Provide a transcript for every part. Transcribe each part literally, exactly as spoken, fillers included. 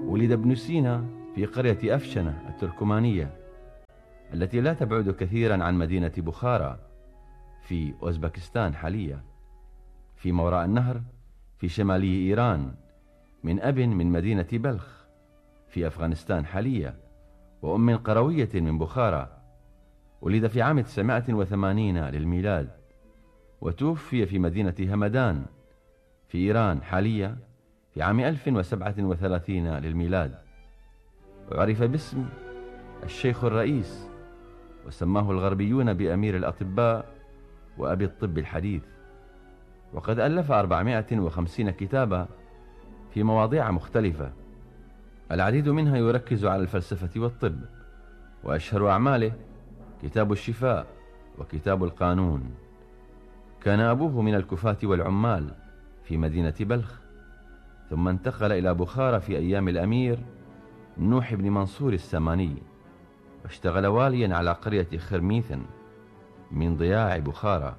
ولد ابن سينا في قرية أفشنة التركمانية التي لا تبعد كثيرا عن مدينة بخارى في أوزبكستان حاليا، في وراء النهر في شمالي إيران، من أب من مدينة بلخ في أفغانستان حاليا، وأم قروية من بخارى. ولد في عام تسعمائة وثمانين للميلاد، وتوفي في مدينة همدان في إيران حاليا في عام ألف وسبعة وثلاثين للميلاد. وعرف باسم الشيخ الرئيس، وسماه الغربيون بأمير الأطباء وأبي الطب الحديث. وقد ألف أربعمائة وخمسين كتابا في مواضيع مختلفة، العديد منها يركز على الفلسفة والطب، وأشهر أعماله كتاب الشفاء وكتاب القانون. كان أبوه من الكفاة والعمال في مدينة بلخ، ثم انتقل إلى بخارى في أيام الأمير نوح بن منصور الساماني، واشتغل واليا على قرية خرميثن من ضياع بخارى،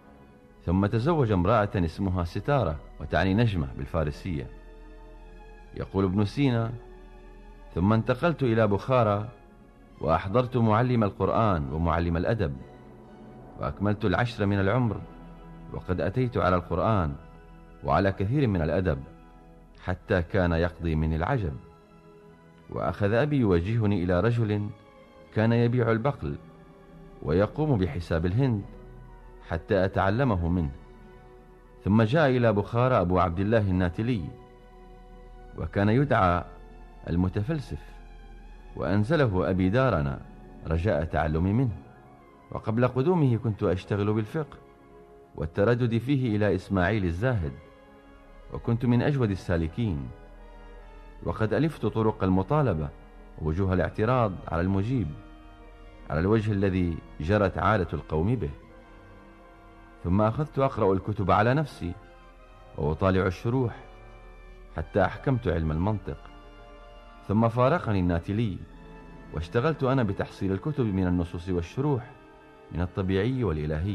ثم تزوج امرأة اسمها ستارة وتعني نجمة بالفارسية. يقول ابن سينا: ثم انتقلت إلى بخارى وأحضرت معلم القرآن ومعلم الأدب، وأكملت العشر من العمر، وقد أتيت على القرآن وعلى كثير من الأدب حتى كان يقضي من العجب. وأخذ أبي يوجهني إلى رجل كان يبيع البقل ويقوم بحساب الهند حتى أتعلمه منه. ثم جاء إلى بخارى أبو عبد الله الناتلي، وكان يدعى المتفلسف، وأنزله أبي دارنا رجاء تعلم منه. وقبل قدومه كنت أشتغل بالفقه والتردد فيه إلى إسماعيل الزاهد، وكنت من أجود السالكين، وقد ألفت طرق المطالبة ووجوه الاعتراض على المجيب على الوجه الذي جرت عادة القوم به. ثم أخذت أقرأ الكتب على نفسي وأطالع الشروح حتى أحكمت علم المنطق. ثم فارقني الناتلي، واشتغلت أنا بتحصيل الكتب من النصوص والشروح من الطبيعي والإلهي،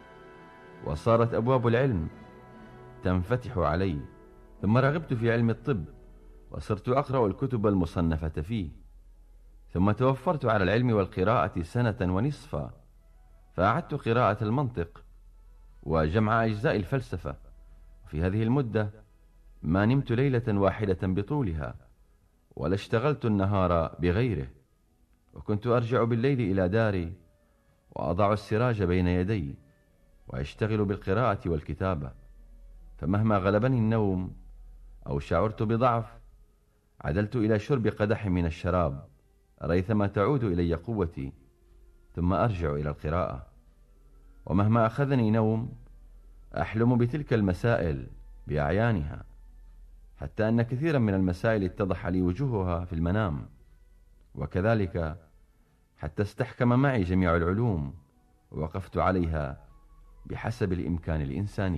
وصارت أبواب العلم تنفتح علي. ثم رغبت في علم الطب، وصرت أقرأ الكتب المصنفة فيه. ثم توفرت على العلم والقراءة سنة ونصفا، فأعدت قراءة المنطق وجمع أجزاء الفلسفة. في هذه المدة ما نمت ليلة واحدة بطولها، ولا اشتغلت النهار بغيره، وكنت أرجع بالليل إلى داري وأضع السراج بين يدي وأشتغل بالقراءة والكتابة. فمهما غلبني النوم أو شعرت بضعف عدلت إلى شرب قدح من الشراب ريثما تعود إلي قوتي، ثم أرجع إلى القراءة. ومهما أخذني نوم أحلم بتلك المسائل بأعيانها، حتى أن كثيرا من المسائل اتضح لي وجوهها في المنام، وكذلك حتى استحكم معي جميع العلوم ووقفت عليها بحسب الإمكان الإنساني.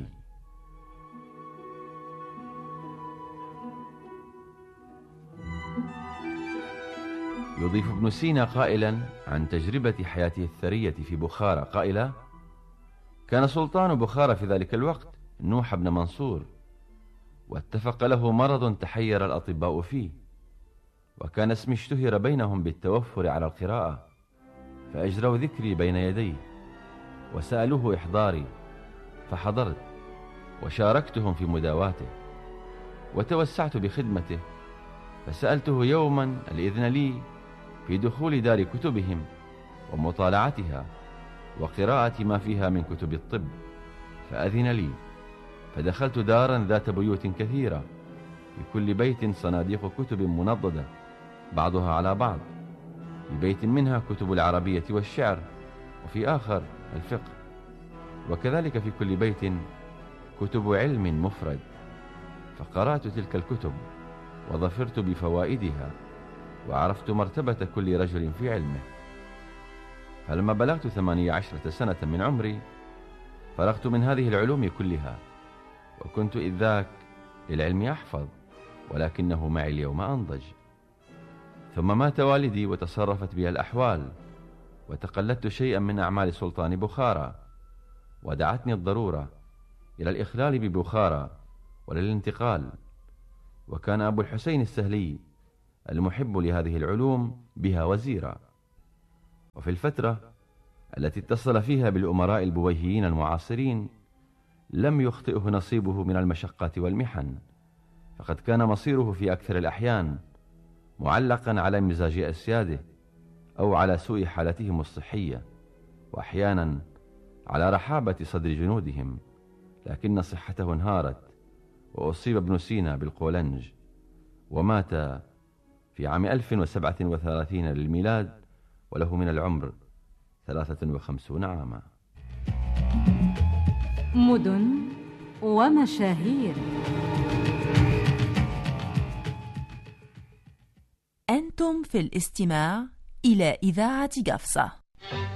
يضيف ابن سينا قائلا عن تجربة حياته الثرية في بخارى قائلا: كان سلطان بخارى في ذلك الوقت نوح بن منصور، واتفق له مرض تحير الأطباء فيه، وكان اسمي اشتهر بينهم بالتوفر على القراءة، فأجروا ذكري بين يديه وسألوه إحضاري، فحضرت وشاركتهم في مداواته، وتوسعت بخدمته، فسألته يوما الإذن لي في دخول دار كتبهم ومطالعتها وقراءة ما فيها من كتب الطب، فأذن لي، فدخلت دارا ذات بيوت كثيرة، في كل بيت صناديق كتب منضدة بعضها على بعض، في بيت منها كتب العربية والشعر، وفي آخر الفقه، وكذلك في كل بيت كتب علم مفرد. فقرأت تلك الكتب وظفرت بفوائدها، وعرفت مرتبة كل رجل في علمه. فلما بلغت ثمانية عشرة سنة من عمري فرغت من هذه العلوم كلها، وكنت إذ ذاك للعلم أحفظ، ولكنه معي اليوم أنضج. ثم مات والدي وتصرفت بي الأحوال، وتقلدت شيئا من أعمال سلطان بخارى، ودعتني الضرورة إلى الإخلال ببخارى وللانتقال. وكان أبو الحسين السهلي المحب لهذه العلوم بها وزيرا. وفي الفترة التي اتصل فيها بالأمراء البويهيين المعاصرين لم يخطئه نصيبه من المشقات والمحن، فقد كان مصيره في أكثر الأحيان معلقا على مزاج أسياده أو على سوء حالتهم الصحية، وأحيانا على رحابة صدر جنودهم، لكن صحته انهارت وأصيب ابن سينا بالقولنج ومات في عام ألف وسبعة وثلاثين للميلاد وله من العمر ثلاثة وخمسين عاما. مدن ومشاهير. أنتم في الاستماع إلى إذاعة قفصة.